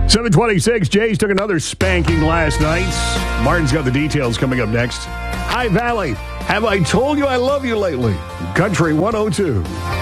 726, Jays took another spanking last night. Martin's got the details coming up next. High Valley, have I told you I love you lately? Country 102.